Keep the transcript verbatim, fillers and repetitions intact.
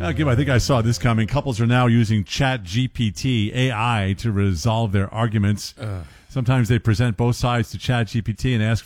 Uh, Gib, I think I saw this coming. Couples are now using Chat G P T A I to resolve their arguments. Ugh. Sometimes they present both sides to Chat G P T and ask